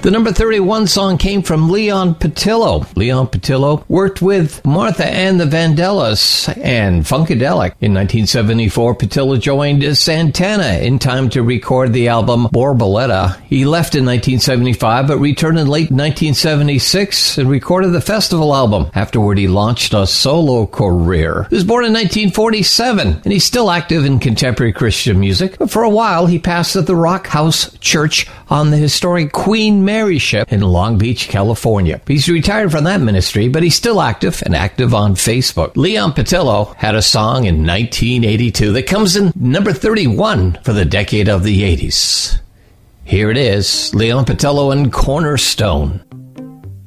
The number 31 song came from Leon Patillo. Leon Patillo worked with Martha and the Vandellas and Funkadelic. In 1974, Patillo joined Santana in time to record the album Borboleta. He left in 1975 but returned in late 1976 and recorded the Festival album. Afterward, he launched a solo career. He was born in 1947 and he's still active in contemporary Christian music. But for a while, he pastored the Rock House Church on the historic Queen Mary ship in Long Beach, California. He's retired from that ministry, but he's still active and active on Facebook. Leon Patillo had a song in 1982 that comes in number 31 for the decade of the 80s. Here it is, Leon Patillo and Cornerstone.